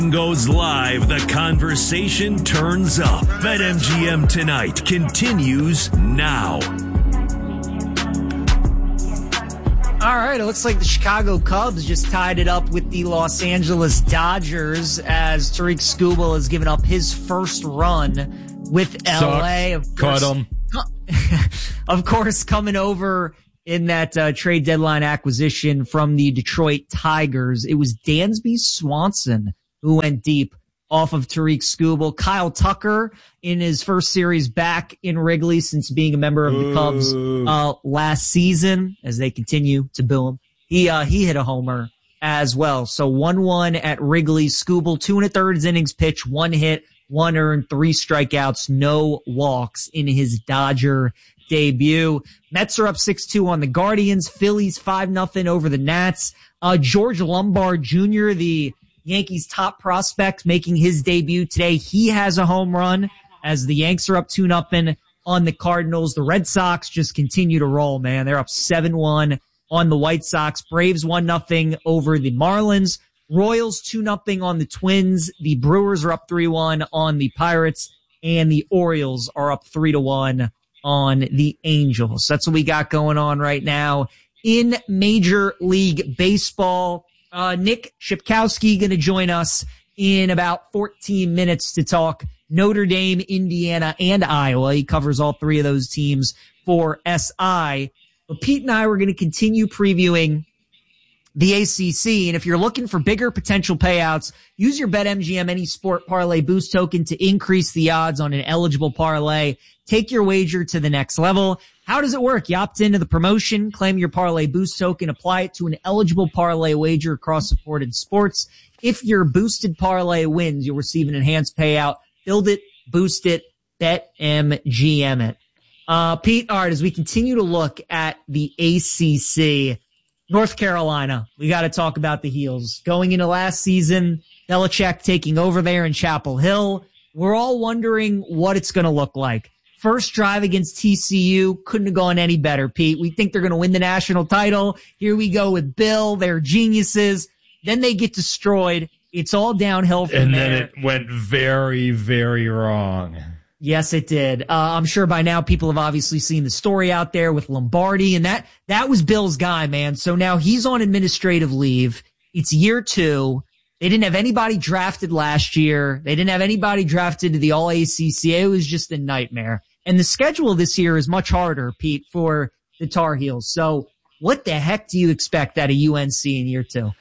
Goes live, the conversation turns up. BetMGM Tonight continues now. All right, it looks like the Chicago Cubs just tied it up with the Los Angeles Dodgers as Tarik Skubal has given up his first run with LA. Caught him. Of course, coming over in that trade deadline acquisition from the Detroit Tigers, it was Dansby Swanson who went deep off of Tarik Skubal. Kyle Tucker in his first series back in Wrigley since being a member of the Cubs last season, as they continue to boo him. He hit a homer as well. So 1-1 at Wrigley. Skubal, 2 1/3 innings pitched, 1 hit, 1 earned, 3 strikeouts, no walks in his Dodger debut. Mets are up 6-2 on the Guardians. Phillies 5-0 over the Nats. George Lombard Jr., the Yankees' top prospect, making his debut today. He has a home run as the Yanks are up 2-0 on the Cardinals. The Red Sox just continue to roll, man. They're up 7-1 on the White Sox. Braves 1-0 over the Marlins. Royals 2-0 on the Twins. The Brewers are up 3-1 on the Pirates. And the Orioles are up 3-1 on the Angels. That's what we got going on right now in Major League Baseball. Nick Shipkowski going to join us in about 14 minutes to talk Notre Dame, Indiana, and Iowa. He covers all 3 of those teams for SI. But Pete and I were going to continue previewing the ACC. And if you're looking for bigger potential payouts, use your BetMGM Any Sport Parlay Boost token to increase the odds on an eligible parlay. Take your wager to the next level. How does it work? You opt into the promotion, claim your Parlay Boost token, apply it to an eligible parlay wager across supported sports. If your boosted parlay wins, you'll receive an enhanced payout. Build it, boost it, BetMGM it. Pete, all right, as we continue to look at the ACC, North Carolina, we got to talk about the Heels. Going into last season, Belichick taking over there in Chapel Hill. We're all wondering what it's going to look like. First drive against TCU, couldn't have gone any better, Pete. We think they're going to win the national title. Here we go with Bill. They're geniuses. Then they get destroyed. It's all downhill from there. And then it went very, very wrong. Yes, it did. I'm sure by now people have obviously seen the story out there with Lombardi, and that was Bill's guy, man. So now he's on administrative leave. It's year 2. They didn't have anybody drafted last year. They didn't have anybody drafted to the All-ACC. It was just a nightmare. And the schedule this year is much harder, Pete, for the Tar Heels. So what the heck do you expect out of UNC in year 2?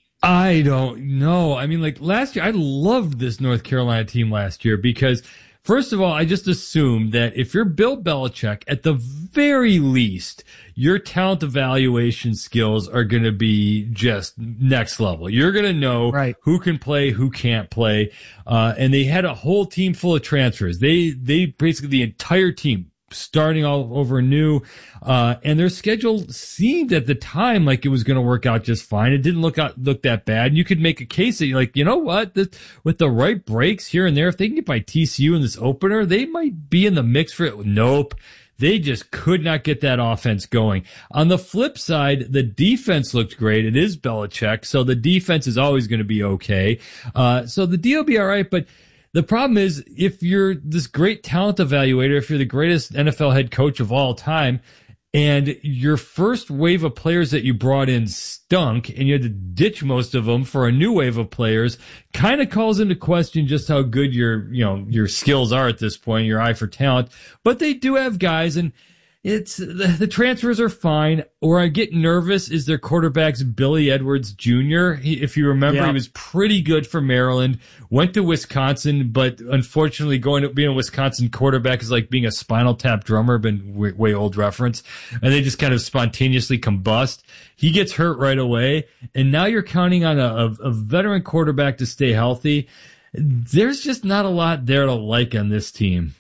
I don't know. I mean, like last year, I loved this North Carolina team last year because, first of all, I just assumed that if you're Bill Belichick, at the very least, your talent evaluation skills are going to be just next level. You're going to know who can play, who can't play. And they had a whole team full of transfers. They basically the entire team starting all over new. And their schedule seemed at the time like it was going to work out just fine. It didn't look that bad. And you could make a case that you're like, you know what? With the right breaks here and there, if they can get by TCU in this opener, they might be in the mix for it. Nope. They just could not get that offense going. On the flip side, the defense looked great. It is Belichick, so the defense is always going to be okay. So the D will be all right, but the problem is if you're this great talent evaluator, if you're the greatest NFL head coach of all time, and your first wave of players that you brought in stunk, and you had to ditch most of them for a new wave of players, kind of calls into question just how good your skills are at this point, your eye for talent. But they do have guys, and it's the transfers are fine. Where I get nervous is their quarterback's Billy Edwards Jr. If you remember, he was pretty good for Maryland, went to Wisconsin, but unfortunately being a Wisconsin quarterback is like being a Spinal Tap drummer, been way old reference, and they just kind of spontaneously combust. He gets hurt right away, and now you're counting on a veteran quarterback to stay healthy. There's just not a lot there to like on this team.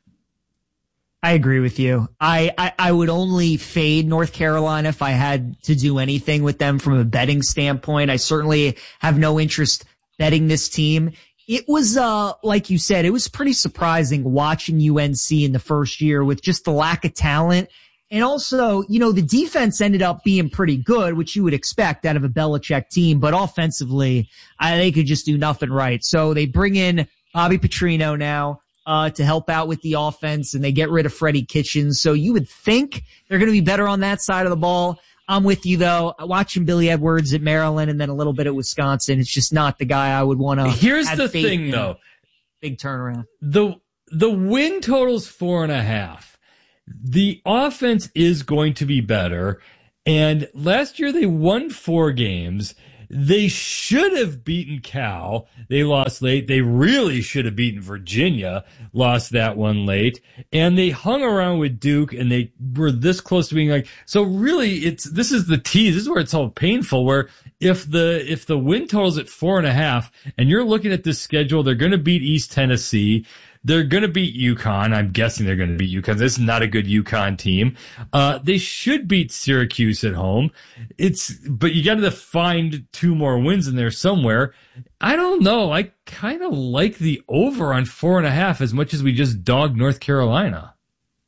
I agree with you. I would only fade North Carolina if I had to do anything with them from a betting standpoint. I certainly have no interest betting this team. It was, like you said, it was pretty surprising watching UNC in the first year with just the lack of talent And also, the defense ended up being pretty good, which you would expect out of a Belichick team, but offensively, they could just do nothing right. So they bring in Bobby Petrino now, to help out with the offense, and they get rid of Freddie Kitchens. So you would think they're going to be better on that side of the ball. I'm with you though. Watching Billy Edwards at Maryland and then a little bit at Wisconsin, it's just not the guy I would want to. Here's the thing though. Big turnaround. The win total's 4.5. The offense is going to be better. And last year they won 4 games. They should have beaten Cal. They lost late. They really should have beaten Virginia. Lost that one late. And they hung around with Duke, and they were this close to being like, so really this is the tease. This is where it's all painful, where if the win total's at 4.5 and you're looking at this schedule, they're going to beat East Tennessee. They're going to beat UConn. I'm guessing they're going to beat UConn. This is not a good UConn team. They should beat Syracuse at home. But you got to find 2 more wins in there somewhere. I don't know. I kind of like the over on 4.5 as much as we just dogged North Carolina.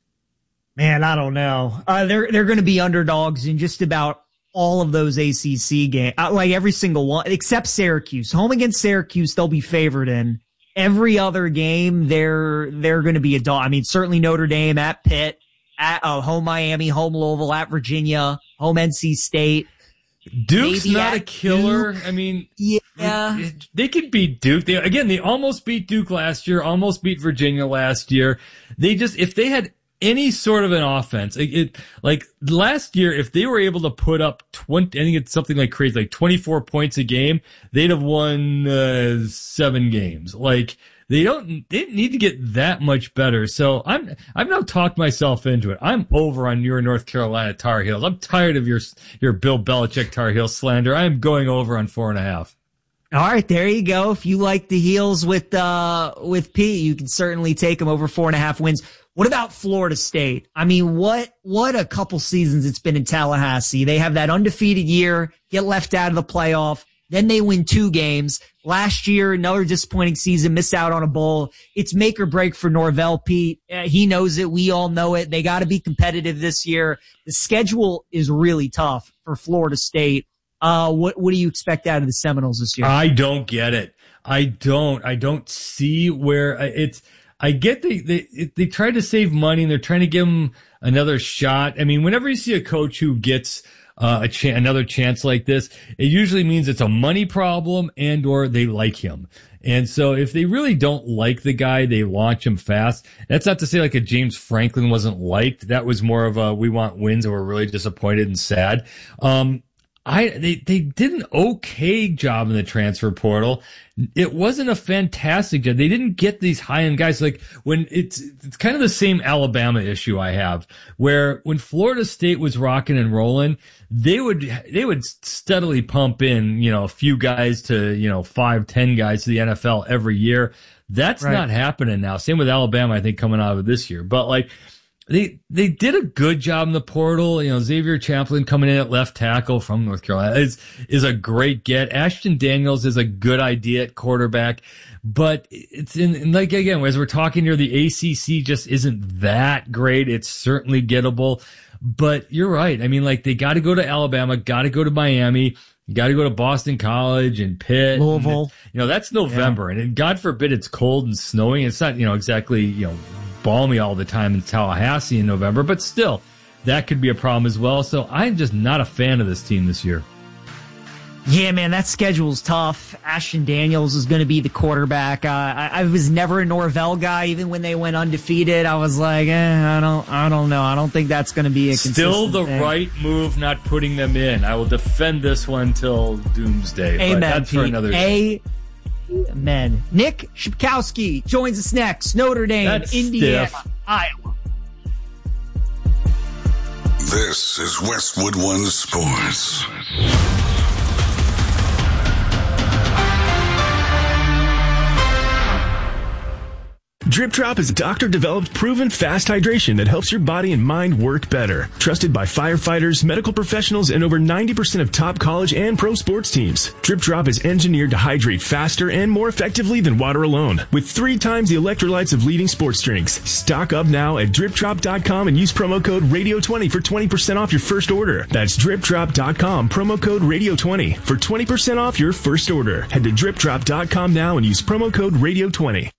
Man, I don't know. They're going to be underdogs in just about all of those ACC games, like every single one, except Syracuse. Home against Syracuse, they'll be favored in. Every other game, they're going to be a dog. I mean, certainly Notre Dame, at Pitt, at home Miami, home Louisville, at Virginia, home NC State. Duke's not a killer. Duke. I mean, yeah, they could beat Duke. They almost beat Duke last year, almost beat Virginia last year. If they had any sort of an offense, like last year, if they were able to put up 20, I think it's something like crazy, like 24 points a game, they'd have won 7 games. Like they didn't need to get that much better. So I've now talked myself into it. I'm over on your North Carolina Tar Heels. I'm tired of your Bill Belichick Tar Heel slander. I'm going over on 4.5. All right, there you go. If you like the Heels with Pete, you can certainly take them over 4.5 wins. What about Florida State? I mean, what a couple seasons it's been in Tallahassee. They have that undefeated year, get left out of the playoff. Then they win 2 games. Last year, another disappointing season, miss out on a bowl. It's make or break for Norvell, Pete. He knows it. We all know it. They got to be competitive this year. The schedule is really tough for Florida State. What do you expect out of the Seminoles this year? I don't get it. I don't see where it's. I get they try to save money and they're trying to give him another shot. I mean, whenever you see a coach who gets another chance like this, it usually means it's a money problem and or they like him. And so if they really don't like the guy, they launch him fast. That's not to say like a James Franklin wasn't liked. That was more of a we want wins and we're really disappointed and sad. They did an okay job in the transfer portal. It wasn't a fantastic job. They didn't get these high-end guys. Like when it's kind of the same Alabama issue I have, where when Florida State was rocking and rolling, they would steadily pump in, a few guys to, 5, 10 guys to the NFL every year. That's not happening now. Same with Alabama, I think, coming out of this year. But like, They did a good job in the portal. Xavier Chaplin coming in at left tackle from North Carolina is a great get. Ashton Daniels is a good idea at quarterback, but it's like again, as we're talking here, the ACC just isn't that great. It's certainly gettable, but you're right. I mean, like they got to go to Alabama, got to go to Miami. You got to go to Boston College and Pitt. Louisville. And, that's November, and God forbid it's cold and snowing. It's not, exactly, balmy all the time in Tallahassee in November, but still, that could be a problem as well. So I'm just not a fan of this team this year. Yeah, man, that schedule's tough. Ashton Daniels is going to be the quarterback. I was never a Norvell guy, even when they went undefeated. I was like, I don't know. I don't think that's going to be a consistent Still the thing. right move not putting them in. I will defend this one till doomsday. Amen, but that's Pete. for another day. Amen. Nick Shipkowski joins us next. Notre Dame, That's Indiana, stiff. Iowa. This is Westwood One Sports. Drip Drop is doctor-developed, proven fast hydration that helps your body and mind work better. Trusted by firefighters, medical professionals, and over 90% of top college and pro sports teams. Drip Drop is engineered to hydrate faster and more effectively than water alone, with 3 times the electrolytes of leading sports drinks. Stock up now at DripDrop.com and use promo code Radio20 for 20% off your first order. That's DripDrop.com, promo code Radio20 for 20% off your first order. Head to DripDrop.com now and use promo code Radio20.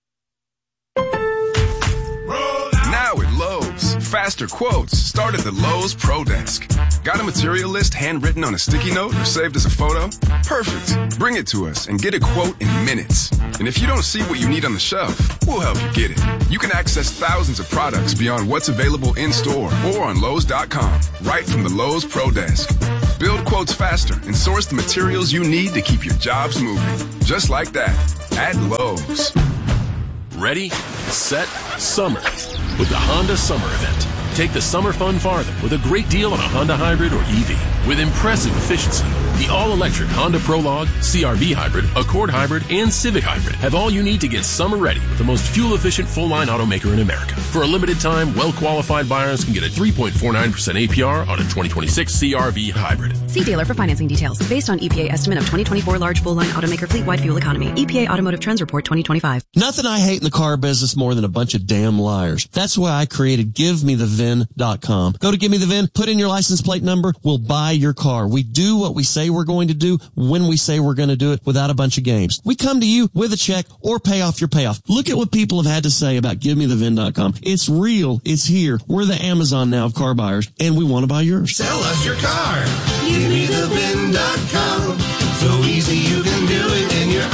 Now at Lowe's, faster quotes start at the Lowe's Pro Desk. Got a material list handwritten on a sticky note or saved as a photo? Perfect. Bring it to us and get a quote in minutes. And if you don't see what you need on the shelf, we'll help you get it. You can access thousands of products beyond what's available in store or on Lowe's.com, right from the Lowe's Pro Desk. Build quotes faster and source the materials you need to keep your jobs moving. Just like that, at Lowe's. Ready, set, summer with the Honda Summer Event. Take the summer fun farther with a great deal on a Honda Hybrid or EV. With impressive efficiency, the all-electric Honda Prologue, CR-V Hybrid, Accord Hybrid, and Civic Hybrid have all you need to get summer ready with the most fuel-efficient full-line automaker in America. For a limited time, well-qualified buyers can get a 3.49% APR on a 2026 CR-V Hybrid. See dealer for financing details. Based on EPA estimate of 2024 large full-line automaker fleet-wide fuel economy. EPA Automotive Trends Report 2025. Nothing I hate in the car business more than a bunch of damn liars. That's why I created GiveMeTheVIN.com. Go to Give Me the VIN, put in your license plate number, we'll buy your car. We do what we say we're going to do when we say we're going to do it without a bunch of games. We come to you with a check or pay off your payoff. Look at what people have had to say about GiveMeTheVIN.com. It's real. It's here. We're the Amazon now of car buyers, and we want to buy yours. Sell us your car. GiveMeTheVIN.com. So easy you can do it in your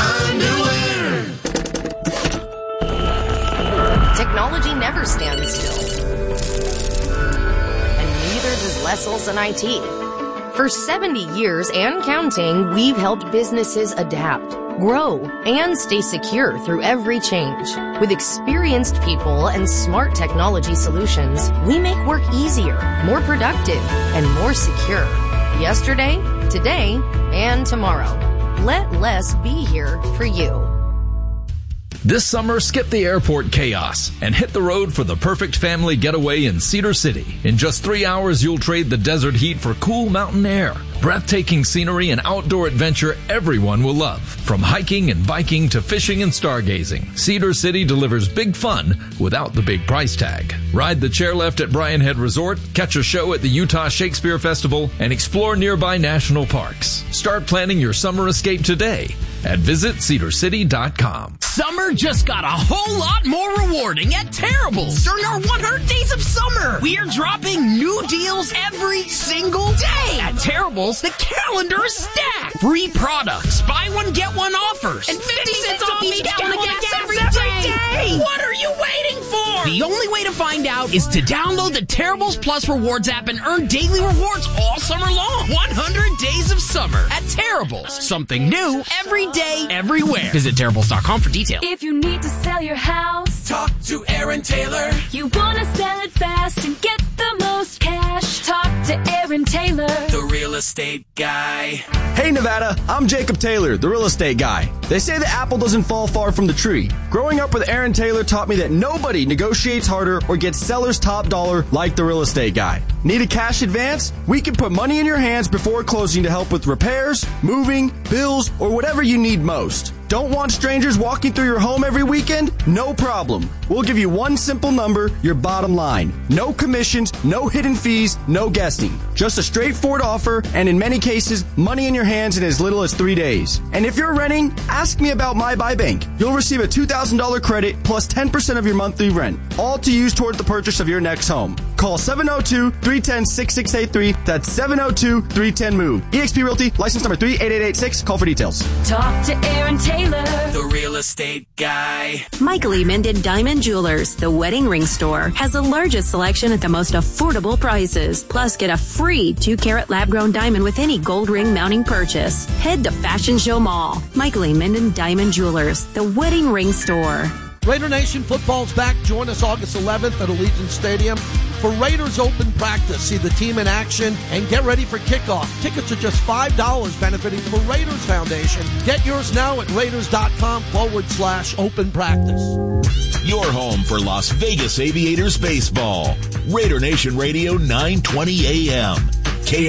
underwear. Technology never stands still. And neither does Les Olson IT. For 70 years and counting, we've helped businesses adapt, grow, and stay secure through every change. With experienced people and smart technology solutions, we make work easier, more productive, and more secure. Yesterday, today, and tomorrow. Let Les be here for you. This summer, skip the airport chaos and hit the road for the perfect family getaway in Cedar City. In just 3 hours, you'll trade the desert heat for cool mountain air, breathtaking scenery, and outdoor adventure everyone will love. From hiking and biking to fishing and stargazing, Cedar City delivers big fun without the big price tag. Ride the chairlift at Bryan Head Resort, catch a show at the Utah Shakespeare Festival, and explore nearby national parks. Start planning your summer escape today at visitcedarcity.com. Summer just got a whole lot more rewarding at Terrible's during our 100 Days of Summer. We are dropping new deals every single day. At Terrible's, the calendar is stacked. Free products, buy one, get one offers, and 50 cents off each gallon of gas every day. What are you waiting for? The only way to find out is to download the Terrible's Plus Rewards app and earn daily rewards all summer long. 100 Days of Summer at Terrible's. Something new every day, everywhere. Visit Terrible's.com for details. If you need to sell your house, talk to Aaron Taylor. You want to sell it fast and get the most cash, talk to Aaron Taylor, the real estate guy. Hey Nevada, I'm Jacob Taylor, the real estate guy. They say the apple doesn't fall far from the tree. Growing up with Aaron Taylor taught me that nobody negotiates harder or gets seller's top dollar like the real estate guy. Need a cash advance? We can put money in your hands before closing to help with repairs, moving, bills, or whatever you need most. Don't want strangers walking through your home every weekend? No problem. We'll give you one simple number, your bottom line. No commissions, no hidden fees, no guessing. Just a straightforward offer, and in many cases, money in your hands in as little as 3 days. And if you're renting, ask me about My Buy Bank. You'll receive a $2,000 credit plus 10% of your monthly rent, all to use toward the purchase of your next home. Call 702-310-6683. That's 702-310-MOVE. eXp Realty, license number 38886. Call for details. Talk to Aaron Taylor, the real estate guy. Michael E. Minden Diamond Jewelers, the wedding ring store, has the largest selection at the most affordable prices. Plus, get a free 2-carat lab-grown diamond with any gold ring mounting purchase. Head to Fashion Show Mall. Michael E. Minden Diamond Jewelers, the wedding ring store. Raider Nation football's back. Join us August 11th at Allegiant Stadium for Raiders Open Practice. See the team in action and get ready for kickoff. Tickets are just $5, benefiting the Raiders Foundation. Get yours now at Raiders.com/open practice. Your home for Las Vegas Aviators baseball. Raider Nation Radio 920 AM.